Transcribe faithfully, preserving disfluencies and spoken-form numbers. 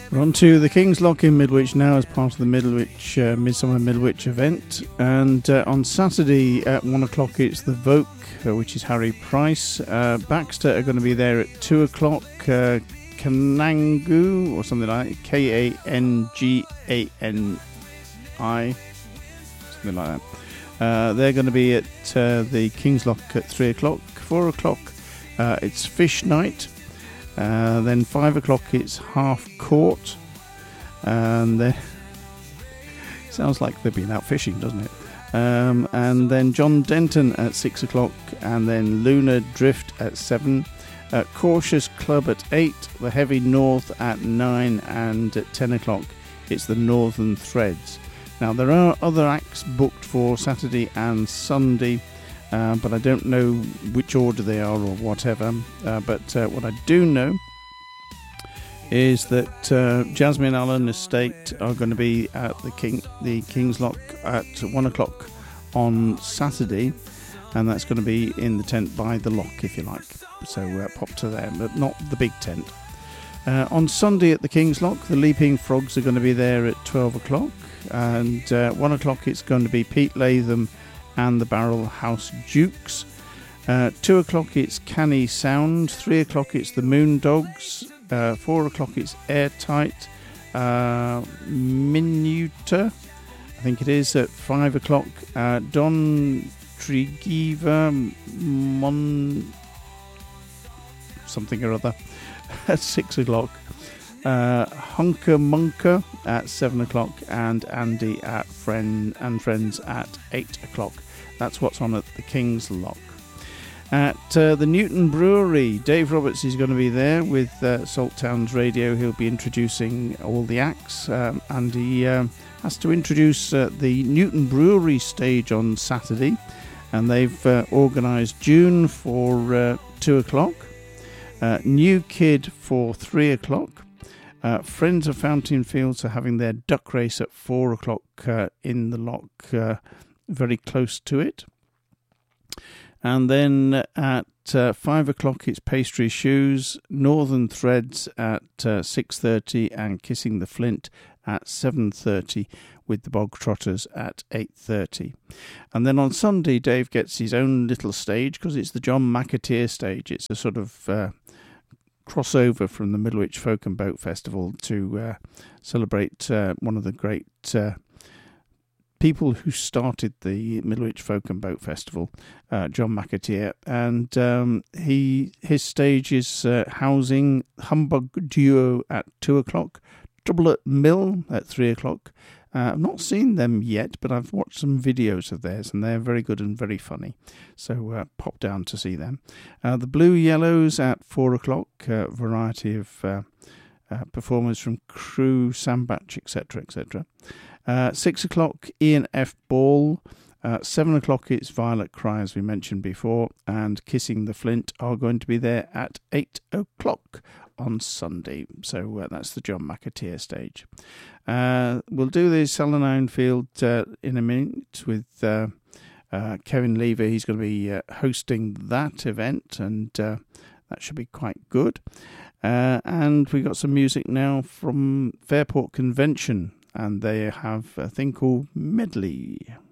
We're on to the King's Lock in Midwich now as part of the Midwich uh, Midsummer Midwich event, and uh, on Saturday at one o'clock it's the Voke, uh, which is Harry Price. uh, Baxter are going to be there at two o'clock. uh, Kanangu or something like that, K A N G A N I, something like that. Uh, they're going to be at uh, the King's Lock at three o'clock. four o'clock uh, it's Fish Night. Uh, then five o'clock it's Half Court, and then sounds like they've been out fishing, doesn't it? Um, and then John Denton at six o'clock, and then Lunar Drift at seven. Uh, Cautious Club at eight, the Heavy North at nine, and at ten o'clock it's the Northern Threads. Now there are other acts booked for Saturday and Sunday, Uh, but I don't know which order they are or whatever. Uh, but uh, what I do know is that uh, Jasmine Allen Estate are going to be at the King, the King's Lock at one o'clock on Saturday, and that's going to be in the tent by the lock, if you like. So uh, pop to there, but not the big tent. Uh, on Sunday at the King's Lock, the Leaping Frogs are going to be there at twelve o'clock, and uh, one o'clock it's going to be Pete Latham and the Barrel House Dukes. Uh, two o'clock it's Canny Sound. Three o'clock it's the Moondogs. Uh, four o'clock it's Airtight. Uh, Minuta, I think it is, at five o'clock. Uh, Don Trigiva Mon something or other at six o'clock. Uh, Hunker Munker at seven o'clock, and Andy at Friend and Friends at eight o'clock. That's what's on at the King's Lock. At uh, the Newton Brewery, Dave Roberts is going to be there with uh, Salt Towns Radio. He'll be introducing all the acts, um, and he uh, has to introduce uh, the Newton Brewery stage on Saturday, and they've uh, organised June for uh, two o'clock, uh, New Kid for three o'clock. Uh, Friends of Fountain Fields are having their duck race at four o'clock uh, in the lock, uh, very close to it. And then at uh, five o'clock it's Pastry Shoes, Northern Threads at uh, six thirty, and Kissing the Flint at seven thirty, with the Bog Trotters at eight thirty. And then on Sunday Dave gets his own little stage, because it's the John McAteer stage. It's a sort of Uh, crossover from the Midwich Folk and Boat Festival to uh, celebrate uh, one of the great uh, people who started the Midwich Folk and Boat Festival, uh, John McAteer. And um, he his stage is uh, housing Humbug Duo at two o'clock, Trouble at Mill at three o'clock. Uh, I've not seen them yet, but I've watched some videos of theirs, and they're very good and very funny. So uh, pop down to see them. Uh, the Blue Yellows at four o'clock, uh, variety of uh, uh, performers from Crew, Sandbatch, et cetera, et cetera. Uh, six o'clock, Ian F. Ball. Uh, seven o'clock, it's Violet Cry, as we mentioned before, and Kissing the Flint are going to be there at eight o'clock on Sunday. So uh, that's the John McAteer stage. Uh, we'll do the Salinine Field uh, in a minute with uh, uh, Kevin Lever. He's going to be uh, hosting that event, and uh, that should be quite good. Uh, and we got some music now from Fairport Convention, and they have a thing called Medley.